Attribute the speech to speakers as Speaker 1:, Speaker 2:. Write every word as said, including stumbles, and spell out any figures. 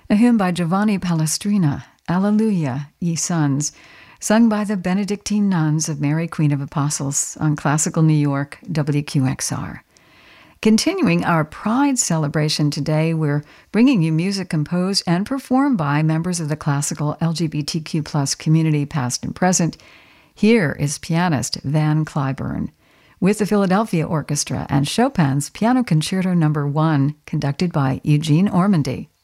Speaker 1: A hymn by Giovanni Palestrina, Alleluia, Ye Sons, sung by the Benedictine nuns of Mary Queen of Apostles on Classical New York, W Q X R. Continuing our Pride celebration today, we're bringing you music composed and performed by members of the classical L G B T Q plus community, past and present. Here is pianist Van Cliburn with the Philadelphia Orchestra and Chopin's Piano Concerto Number One, conducted by Eugene Ormandy.